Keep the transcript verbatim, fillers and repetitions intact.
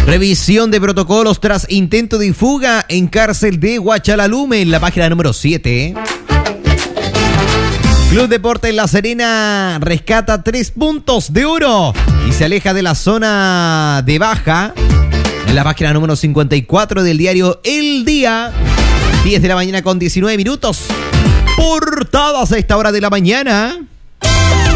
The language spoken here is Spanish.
Revisión de protocolos tras intento de fuga en cárcel de Huachalalume, en la página número siete. Club Deportes La Serena rescata tres puntos de oro y se aleja de la zona de baja. En la página número cincuenta y cuatro del diario El Día, diez de la mañana con diecinueve minutos. Portadas a esta hora de la mañana.